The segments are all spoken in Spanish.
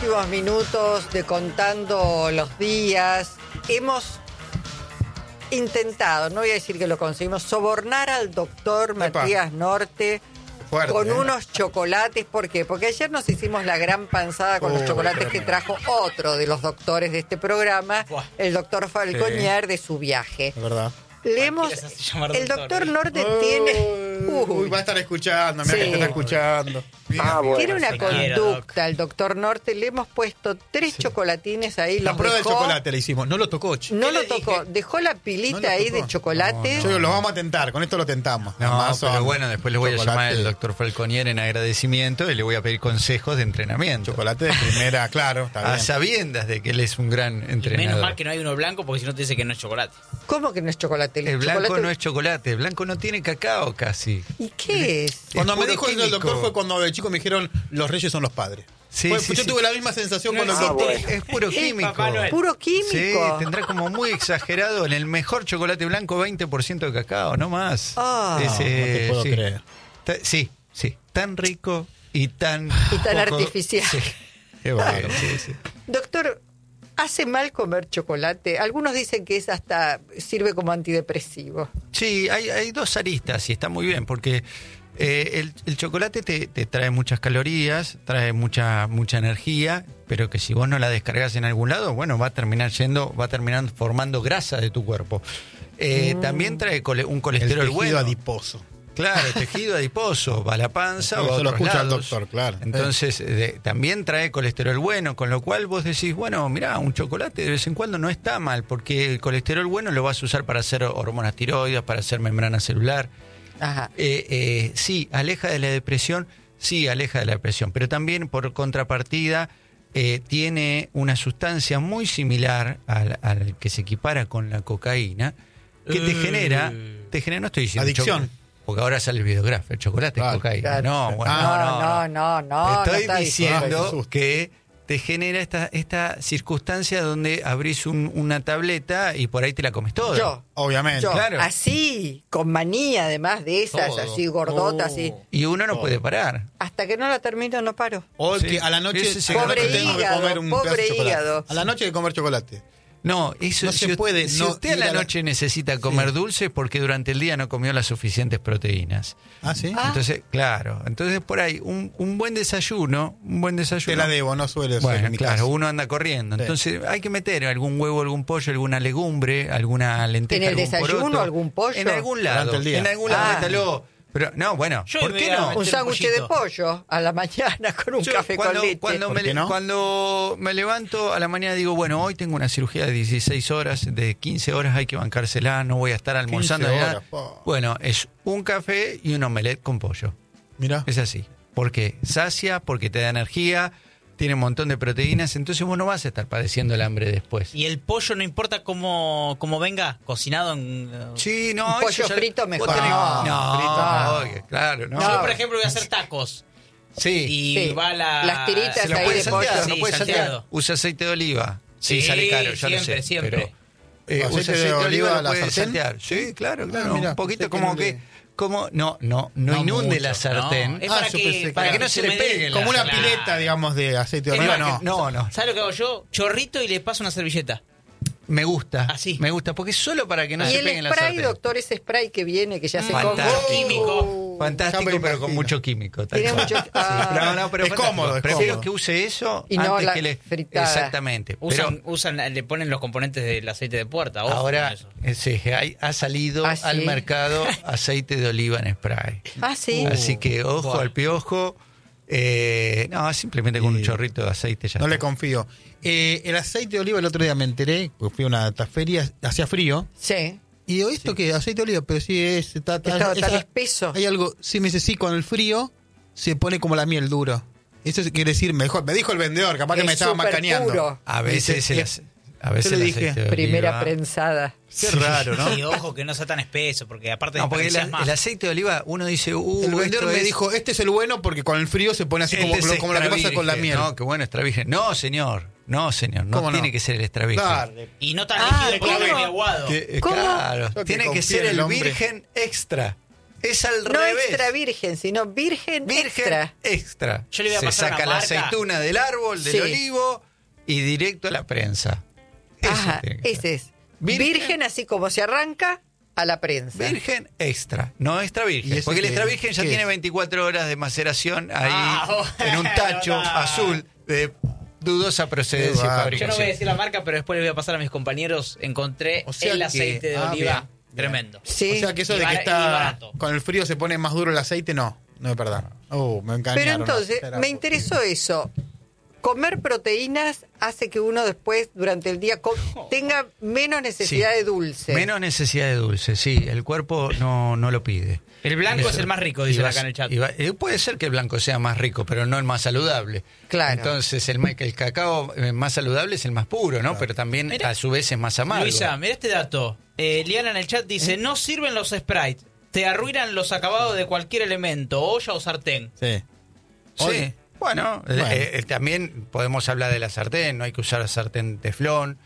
últimos minutos de Contando los Días. Hemos intentado, no voy a decir que lo conseguimos, sobornar al doctor Matías Norte Fuerte, con unos chocolates. ¿Por qué? Porque ayer nos hicimos la gran panzada con los chocolates que trajo otro de los doctores de este programa, el doctor Falconier, de su viaje. Es verdad. El doctor Norte tiene... Uy, va a estar escuchando, mira que te está escuchando. Tiene una conducta, el doctor Norte. Le hemos puesto 3 chocolatines ahí. La prueba del chocolate le hicimos, no lo tocó. No lo tocó, dejó la pilita ahí de chocolate. Yo los vamos a tentar, con esto lo tentamos. Pero bueno, después le voy a llamar al doctor Falconier en agradecimiento y le voy a pedir consejos de entrenamiento. Chocolate de primera, claro, está bien. A sabiendas de que él es un gran entrenador. Menos mal que no hay uno blanco, porque si no te dice que no es chocolate. ¿Cómo que no es chocolate? El blanco no es chocolate, el blanco no tiene cacao casi. ¿Y qué es? Cuando me dijo químico. el doctor fue cuando de chico me dijeron los reyes son los padres. Sí, yo tuve la misma sensación No cuando el doctor... Es puro químico. Puro químico. Sí, tendrá como muy exagerado. En el mejor chocolate blanco, 20% de cacao, no más. Ah, no te puedo creer. Sí, tan rico y tan artificial. Sí. Qué bueno. Sí. Doctor, ¿hace mal comer chocolate? Algunos dicen que es hasta sirve como antidepresivo. Sí, hay dos aristas y está muy bien porque el chocolate te trae muchas calorías, trae mucha energía, pero que si vos no la descargas en algún lado, bueno, va a terminar formando grasa de tu cuerpo. También trae un colesterol el tejido bueno. adiposo. Claro, tejido adiposo, va a la panza, va a Eso lo otros escucha el lados. doctor, claro. Entonces, también trae colesterol bueno, con lo cual vos decís, bueno, mirá, un chocolate de vez en cuando no está mal, porque el colesterol bueno lo vas a usar para hacer hormonas tiroides, para hacer membrana celular. Ajá. Sí, aleja de la depresión, pero también por contrapartida tiene una sustancia muy similar al que se equipara con la cocaína, que te genera, no estoy diciendo adicción. Porque ahora sale el videógrafo, el chocolate es cocaína. Claro. No. Estoy diciendo diciendo que te genera esta circunstancia donde abrís una tableta y por ahí te la comes toda. Obviamente. Claro. Así, con manía además de esas, Todo. así gordota, así. Y uno no puede parar. Hasta que no la termino no paro. O Sí. que a la noche, Sí. Pobre tengo que hígado, comer un pobre pedazo de chocolate. hígado. A la noche hay que comer chocolate. No, eso No se puede, Si no usted a ir la a la- noche necesita comer dulce es porque durante el día no comió las suficientes proteínas. ¿Ah, sí? Entonces, claro, por ahí un buen desayuno. Te la debo, no suele ser Bueno, en mi claro, caso. uno anda corriendo. Sí. Entonces hay que meter algún huevo, algún pollo, alguna legumbre, alguna lenteja. ¿En el algún desayuno poroto. algún pollo? En algún lado. Durante el día. En algún lado, Ah. métalo. Pero, no, bueno, Yo ¿por me qué voy a no? meter Un sándwich de pollito. pollo a la mañana con un Yo café con leche. Cuando ¿Por qué no? cuando me levanto a la mañana digo, bueno, hoy tengo una cirugía de 16 horas, de 15 horas hay que bancársela, no voy a estar almorzando. 15 ni nada. horas, po. Bueno, es un café y un omelette con pollo. Mira. Es así. Porque sacia, porque te da energía, tiene un montón de proteínas, entonces vos no vas a estar padeciendo el hambre después. Y el pollo no importa cómo venga, cocinado en... Sí, no, Un pollo eso ya- frito vos mejor. tenés- No, no, frito no. claro, no. Yo, por ejemplo, voy a hacer tacos. Sí. Y Sí. va Las tiritas Se lo ahí puede de pollo. saltear, Sí, no puede salteado. saltear. Usa aceite de oliva. Sí, Sí, sale caro, ya lo siempre, sé. siempre. Pero, ¿Aceite usa de aceite de oliva, oliva a lo la puede sartén? saltear. Sí, claro. mirá, Un poquito pensé que como no que... le- No inunde mucho. la sartén. No, es Ah, para yo que, pensé que- para que no se le me dé- pegue Como una Claro. pileta, digamos, de aceite de Es oliva, más, no. No. ¿Sabes lo que hago yo? Chorrito y le paso una servilleta. Me gusta. Así. Me gusta, porque solo para que no Y se el pegue en la spray, sartén. doctor, ese spray que viene, que ya se Fantástico. come. Químico. Fantástico, Ya me pero con imagino. mucho químico. tal Tiene cual. mucho- Sí. ah. No, pero Es fantástico. cómodo, es Prefiero cómodo. que use eso Y no antes la que le... fritada. Exactamente. Pero Le ponen los componentes del aceite de puerta. Ojo ahora con eso. sí, ha salido Ah, ¿sí? al mercado aceite de oliva en spray. Ah, sí. Así que ojo Buah. al piojo. No, simplemente con un chorrito de aceite ya No está. le confío. El aceite de oliva el otro día me enteré, porque fui a una feria, hacía frío. Sí. Y digo, ¿esto qué? Aceite de oliva, pero sí es... Estaba tan espeso. Hay algo, sí, me dice, sí, con el frío se pone como la miel duro. Eso quiere decir mejor. Me dijo el vendedor, capaz que me Es estaba súper macaneando. puro. A veces Dice, a veces yo le el dije, aceite de Primera oliva- prensada. Qué raro, ¿no? Y ojo que no sea tan espeso, porque aparte No, porque diferencias más. el aceite de oliva, uno dice, El vendedor esto me es- dijo, este es el bueno porque con el frío se pone así como, este es como lo que extra pasa con la virgen. miel. No, qué bueno, extra virgen. No, señor, no ¿Cómo no? tiene que ser el extra virgen. Claro. Y no tan Ah, líquido ¿cómo? como muy aguado. Claro, Yo que tiene que confío ser en el el hombre. virgen extra. Es al No revés. extra virgen, sino virgen extra. Yo le voy a Se pasar saca una la marca. aceituna del árbol, del Sí. olivo y directo a la prensa. Eso Ajá, tiene que ser. ese es. Virgen- Virgen así como se arranca a la prensa. Virgen extra, no extra ¿Y virgen. ese Porque el qué- extra virgen ya qué tiene es? 24 horas de maceración ahí Bueno, en un tacho no. azul de dudosa procedencia y Qué bárbaro. Yo fabricación. no voy a decir la marca, pero después le voy a pasar a mis compañeros. Encontré O sea el que- aceite de ah, oliva. bien. Tremendo. Sí. O sea que eso Y de que y está barato. con el frío se pone más duro el aceite, no es verdad. Me engañaron. Pero entonces, Era- me interesó eso. Comer proteínas hace que uno después, durante el día, tenga menos necesidad Sí. de dulce. Menos necesidad de dulce, sí. El cuerpo no lo pide. El blanco Eso. es el más rico, Y dicen vas- acá en el chat. puede ser que el blanco sea más rico, pero no el más saludable. Claro. Entonces, el cacao más saludable es el más puro, ¿no? Pero también, Mira. a su vez, es más amargo. Luisa, mira este dato. Liana en el chat dice, no sirven los Sprite. Te arruinan los acabados de cualquier elemento, olla o sartén. Sí. Sí. Oye. Bueno, también podemos hablar de la sartén, no hay que usar sartén teflón.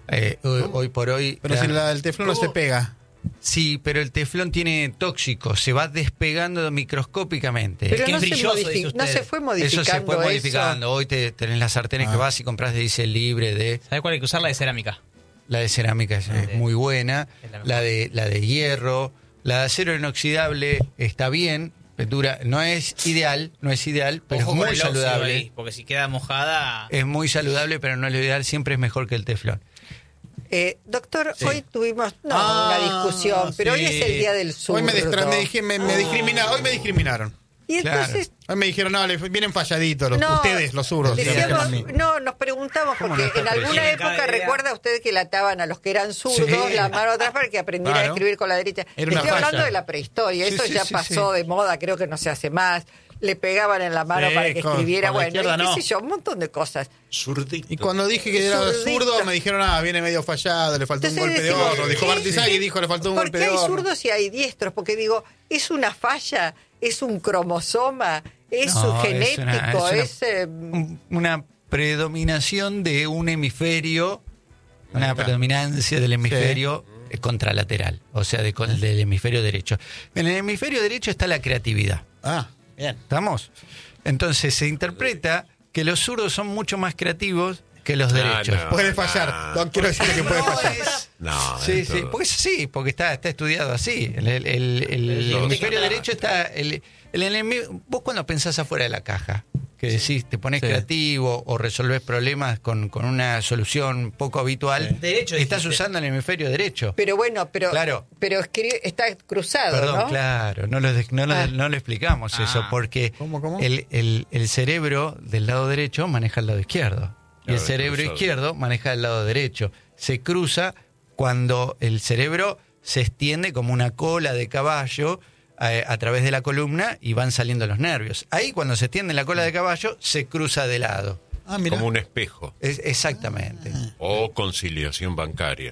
Hoy por hoy... Pero si el teflón no se pega. Sí, pero el teflón tiene tóxicos, se va despegando microscópicamente. Pero que no es se, brilloso, dice usted. no se fue modificando Eso se fue modificando. Hoy tenés las sartenes que vas y compras de diésel libre de... ¿Sabes cuál hay que usar? La de cerámica. La de cerámica es muy buena, Es la mejor. la de hierro, la de acero inoxidable está bien, dura, no es ideal, pero Ojo es con muy el óxido saludable. ahí, porque si queda mojada... Es muy saludable, pero no es lo ideal, siempre es mejor que el teflón. Doctor, Sí. hoy tuvimos Ah, una discusión, pero hoy sí. es el día del zurdo. Hoy me discriminaron. Hoy me discriminaron. Y entonces, Hoy me dijeron, no, vienen falladitos ustedes, los zurdos. decíamos- a mí. no, nos preguntamos, ¿Cómo porque no está en alguna presente? época Cada idea. recuerda usted que le ataban a los que eran zurdos Sí. la mano atrás para que aprendieran Claro. a escribir con la derecha. Era una Estoy hablando falla. de la prehistoria, Sí, eso sí, ya sí, pasó sí. de moda, creo que no se hace más. Le pegaban en la mano Sí, para que con- escribiera, con la bueno, izquierda y qué no. sé yo, un montón de cosas. Zurdito. Y cuando dije que era Zurdito. zurdo, me dijeron, viene medio fallado, le faltó Entonces un golpe de decimos, horno. Dijo ¿qué? Martizagui, dijo, le faltó un ¿Por golpe qué de hay horno. zurdos y hay diestros? Porque digo, es una falla, es un cromosoma, es No, un genético, es... una predominación de un hemisferio, una predominancia del hemisferio contralateral, o sea, del hemisferio derecho. En el hemisferio derecho está la creatividad. Ah, bien. ¿Estamos? Entonces se interpreta que los zurdos son mucho más creativos que los derechos. no. Puede fallar. No quiero decir que puede No, fallar. No, Sí, esto- sí, porque sí, porque está estudiado así. El lógico. hemisferio derecho está... vos cuando pensás afuera de la caja, que decís, te pones Sí. creativo o resolvés problemas con una solución poco habitual, Derecho, estás dijiste. usando el hemisferio derecho. Pero bueno, Claro. pero está cruzado, Perdón, ¿no? claro, no lo explicamos eso, porque ¿Cómo? El cerebro del lado derecho maneja el lado izquierdo. Y el Claro, cerebro cruzado. izquierdo maneja el lado derecho. Se cruza cuando el cerebro se extiende como una cola de caballo a través de la columna y van saliendo los nervios. Ahí cuando se extiende la cola de caballo se cruza de lado. Ah, mira. como un espejo. Exactamente. O conciliación bancaria.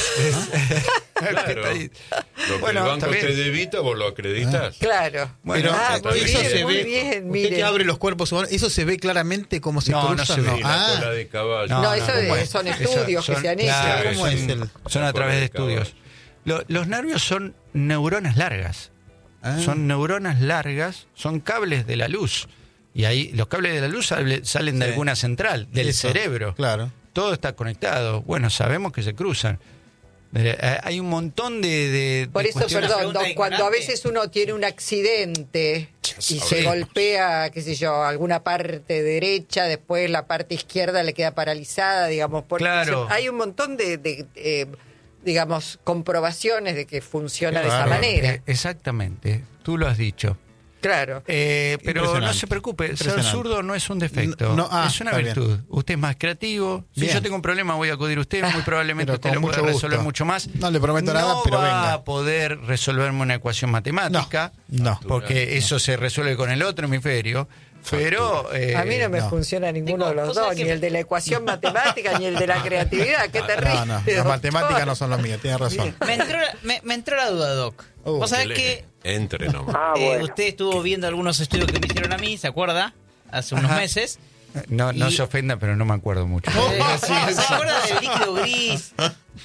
Claro. Lo que Bueno, el banco está bien. te debita, vos lo acreditas. Claro. Pero muy eso bien, se muy ve. bien, Usted mire. que abre los cuerpos humanos, ¿eso se ve claramente cómo se No, no cruzan? se ve. Y la cola de caballo. No, eso ¿cómo es? son Eso estudios que se han hecho. claro, ¿Cómo es el- son a través de estudios. Los nervios son neuronas largas. Ah. Son neuronas largas, son cables de la luz. Y ahí los cables de la luz salen de Sí. alguna central, del Eso, cerebro. Claro. Todo está conectado. Bueno, sabemos que se cruzan. Hay un montón de Por eso, cuestiones- perdón, pregunta cuando a ignorante. veces uno tiene un accidente y Sí. se golpea, qué sé yo, alguna parte derecha, después la parte izquierda le queda paralizada, digamos. Claro. Hay un montón de digamos, comprobaciones de que funciona de esa Claro. manera. Exactamente, tú lo has dicho. Claro. Pero no Impresionante. se preocupe, ser Impresionante. zurdo no es un defecto, es una está bien. virtud. Usted es más creativo. Si Bien. yo tengo un problema voy a acudir a usted, muy probablemente Pero usted con lo pueda mucho resolver gusto. mucho más. No le prometo nada, pero va venga. a poder resolverme una ecuación matemática, No. porque eso se resuelve con el otro hemisferio, pero... A mí no me no. funciona ninguno Digo, de los vos sabés dos, que- ni el de la ecuación matemática, ni el de la creatividad. Qué terrible. No, las doctor. matemáticas no son lo mío, tiene razón. Me entró la duda, Doc. Vos sabés que Entre nomás. usted estuvo viendo algunos estudios que me hicieron a mí, ¿se acuerda? Hace unos Ajá. meses. No Y- se ofenda, pero no me acuerdo mucho. ¿Se acuerda del líquido gris?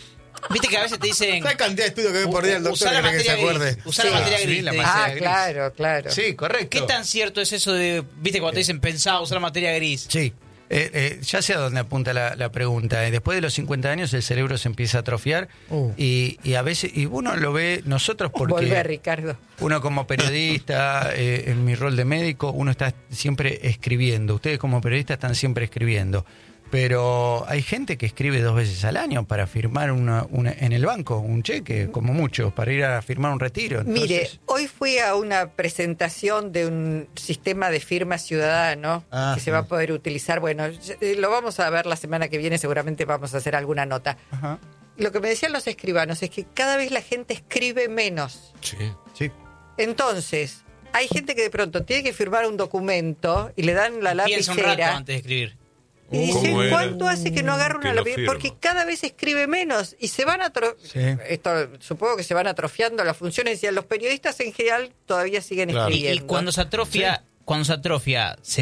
Viste que a veces te dicen... ¿Sabes la cantidad de estudios que ve por día el doctor usar la para que se materia acuerde? gris. Usar la materia Sí, gris. la te materia dicen. Ah, gris. claro, claro. Sí, correcto. ¿Qué tan cierto es eso de, viste, cuando te dicen pensá usar la materia gris? Sí. Ya sé a dónde apunta la pregunta. Después de los 50 años el cerebro se empieza a atrofiar y a veces, y uno lo ve nosotros porque... Volver, Ricardo. Uno como periodista, en mi rol de médico, uno está siempre escribiendo. Ustedes como periodistas están siempre escribiendo. Pero hay gente que escribe 2 veces al año para firmar en el banco un cheque, como mucho, para ir a firmar un retiro. Entonces, Mire, hoy fui a una presentación de un sistema de firma ciudadano Ah, que se va a poder utilizar. Bueno, lo vamos a ver la semana que viene, seguramente vamos a hacer alguna nota. ajá, Lo que me decían los escribanos es que cada vez la gente escribe menos. Sí. sí. Entonces, hay gente que de pronto tiene que firmar un documento y le dan la Piensa un rato lapicera. antes de escribir. Y dice, ¿Cómo era? ¿cuánto hace que no agarra Que una no lapicera? firma. Porque cada vez escribe menos y se van Sí. esto supongo que se van atrofiando las funciones y a los periodistas en general todavía siguen Claro. escribiendo. Y cuando se atrofia, se